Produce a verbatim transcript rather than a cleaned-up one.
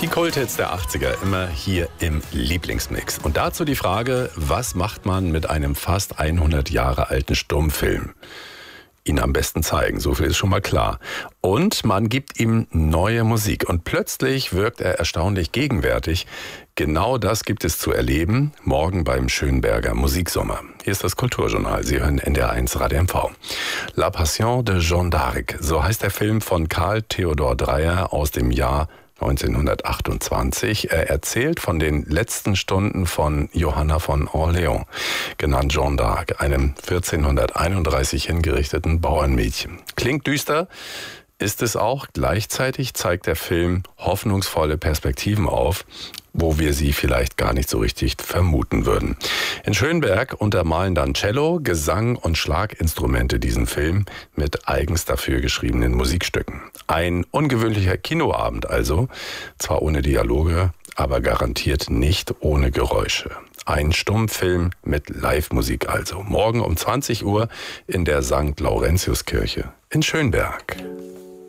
Die Kulthits der achtziger, immer hier im Lieblingsmix. Und dazu die Frage, was macht man mit einem fast hundert Jahre alten Stummfilm? Ihn am besten zeigen, so viel ist schon mal klar. Und man gibt ihm neue Musik und plötzlich wirkt er erstaunlich gegenwärtig. Genau das gibt es zu erleben, morgen beim Schönberger Musiksommer. Hier ist das Kulturjournal, Sie hören N D R eins Radio M V. La Passion de Jeanne d'Arc, so heißt der Film von Karl Theodor Dreyer aus dem Jahr neunzehnhundertachtundzwanzig. Er erzählt von den letzten Stunden von Johanna von Orléans, genannt Jeanne d'Arc, einem vierzehnhunderteinunddreißig hingerichteten Bauernmädchen. Klingt düster, ist es auch. Gleichzeitig zeigt der Film hoffnungsvolle Perspektiven auf, wo wir sie vielleicht gar nicht so richtig vermuten würden. In Schönberg untermalen dann Cello, Gesang und Schlaginstrumente diesen Film mit eigens dafür geschriebenen Musikstücken. Ein ungewöhnlicher Kinoabend also, zwar ohne Dialoge, aber garantiert nicht ohne Geräusche. Ein Stummfilm mit Live-Musik also. Morgen um zwanzig Uhr in der Sankt Laurentius Kirche in Schönberg.